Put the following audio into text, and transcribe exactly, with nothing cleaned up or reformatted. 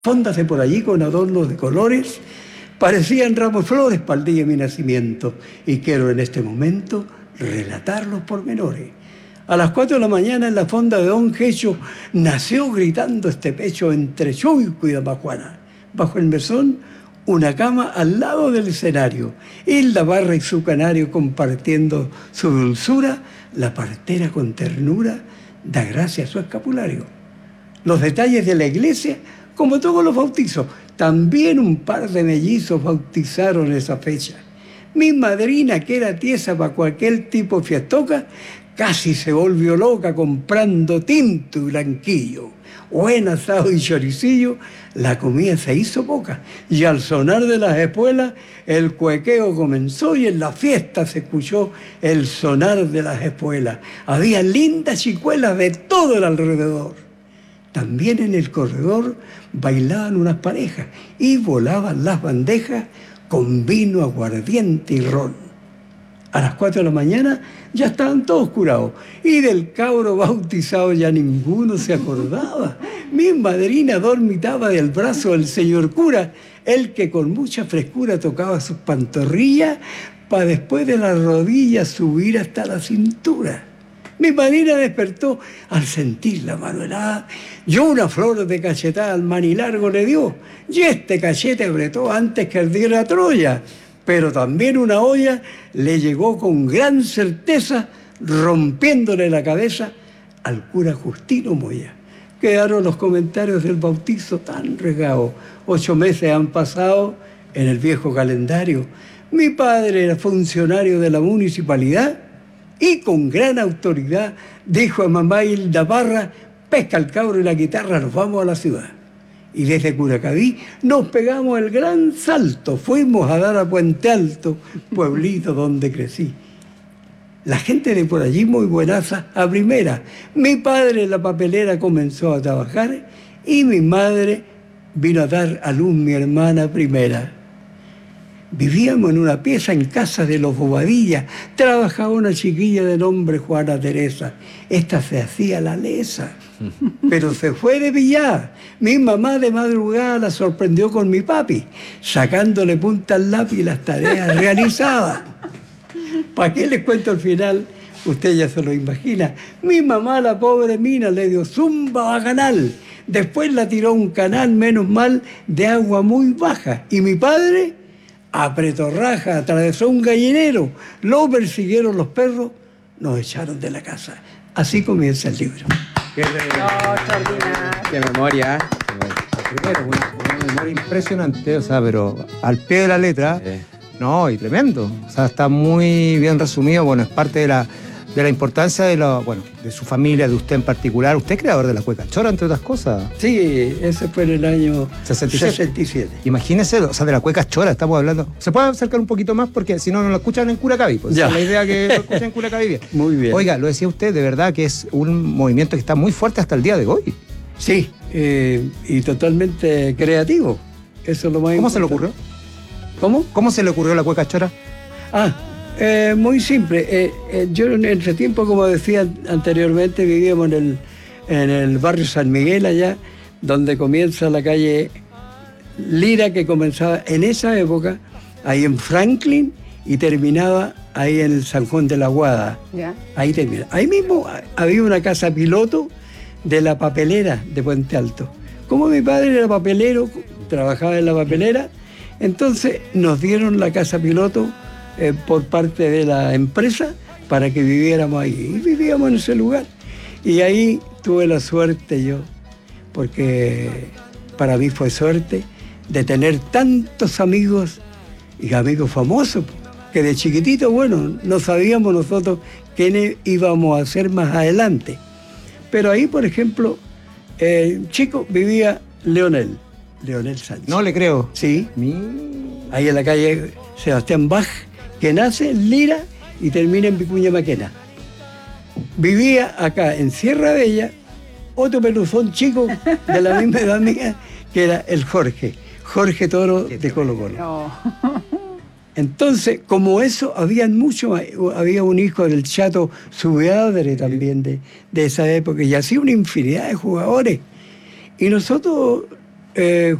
Fondas de por allí con adornos de colores, parecían ramos flores para el día de mi nacimiento, y quiero en este momento relatar los pormenores. A las cuatro de la mañana en la fonda de Don Gecho nació gritando este pecho entre Chuyco y Damajuana. Bajo el mesón, una cama al lado del escenario, Hilda Barra y su canario compartiendo su dulzura, la partera con ternura da gracia a su escapulario. Los detalles de la iglesia, como todos los bautizos, también un par de mellizos bautizaron esa fecha. Mi madrina, que era tiesa para cualquier tipo fiestoca, casi se volvió loca comprando tinto y blanquillo. Buen asado y choricillo, la comida se hizo poca. Y al sonar de las espuelas, el cuequeo comenzó y en la fiesta se escuchó el sonar de las espuelas. Había lindas chicuelas de todo el alrededor. También en el corredor bailaban unas parejas y volaban las bandejas con vino, aguardiente y ron. A las cuatro de la mañana ya estaban todos curados y del cabro bautizado ya ninguno se acordaba. Mi madrina dormitaba del brazo del señor cura, el que con mucha frescura tocaba sus pantorrillas para después de las rodillas subir hasta la cintura. Mi madrina despertó al sentir la mano helada. Yo una flor de cachetada al manilargo le dio, y este cachete apretó antes que ardiera Troya. Pero también una olla le llegó con gran certeza, rompiéndole la cabeza al cura Justino Moya. Quedaron los comentarios del bautizo tan regados. Ocho meses han pasado en el viejo calendario. Mi padre era funcionario de la municipalidad y con gran autoridad dijo a mamá Hilda Barra: pesca el cabro y la guitarra, nos vamos a la ciudad. Y desde Curacaví nos pegamos el gran salto, fuimos a dar a Puente Alto, pueblito donde crecí. La gente de por allí muy buenaza a primera. Mi padre en la papelera comenzó a trabajar y mi madre vino a dar a luz mi hermana primera. Vivíamos en una pieza en casa de los Bobadilla. Trabajaba una chiquilla de nombre Juana Teresa. Esta se hacía la lesa, pero se fue de billar. Mi mamá de madrugada la sorprendió con mi papi, sacándole punta al lápiz y las tareas realizadas. ¿Para qué les cuento el final? Usted ya se lo imagina. Mi mamá, la pobre mina, le dio zumba bacanal. Después la tiró a un canal, menos mal, de agua muy baja. Y mi padre apretó raja, atravesó un gallinero, lo persiguieron los perros, nos echaron de la casa. Así comienza el libro. Qué, Qué memoria. Primero, una, una memoria impresionante, o sea, pero al pie de la letra, Sí. no, y tremendo. O sea, está muy bien resumido. Bueno, es parte de la, de la importancia de, la, bueno, de su familia, de usted en particular. Usted es creador de la cueca chora, entre otras cosas. Sí, ese fue en el año sesenta y siete. sesenta y siete. Imagínese, o sea, de la cueca chora estamos hablando. ¿Se puede acercar un poquito más? Porque si no, no lo escuchan en Curacaví. Pues Ya. esa es la idea, que lo escuchen en Curacaví bien. Muy bien. Oiga, lo decía usted, de verdad que es un movimiento que está muy fuerte hasta el día de hoy. Sí, eh, y totalmente creativo. Eso es lo más ¿Cómo se le importante. ocurrió? ¿Cómo? ¿Cómo se le ocurrió la cueca chora? Ah, eh, muy simple. Eh, eh, yo en ese tiempo, como decía anteriormente, vivíamos en el, en el barrio San Miguel, allá, donde comienza la calle Lira, que comenzaba en esa época, ahí en Franklin, y terminaba ahí en el San Juan de la Guada. Ya. Ahí termina. Ahí mismo había una casa piloto de la papelera de Puente Alto. Como mi padre era papelero, trabajaba en la papelera, entonces nos dieron la casa piloto eh, por parte de la empresa para que viviéramos ahí. Y vivíamos en ese lugar. Y ahí tuve la suerte yo, porque para mí fue suerte, de tener tantos amigos y amigos famosos, que de chiquitito, bueno, no sabíamos nosotros qué íbamos a hacer más adelante. Pero ahí, por ejemplo, eh, chico, vivía Leonel, Leonel Sánchez. No le creo. Sí, Mi... ahí en la calle Sebastián Bach, que nace en Lira y termina en Vicuña Maquena. Vivía acá en Sierra Bella otro peluzón chico de la misma edad mía, que era el Jorge, Jorge Toro de Colo Colo. No. Entonces, como eso, habían mucho, había un hijo del Chato Subeadre también de, de esa época, y así una infinidad de jugadores. Y nosotros Eh,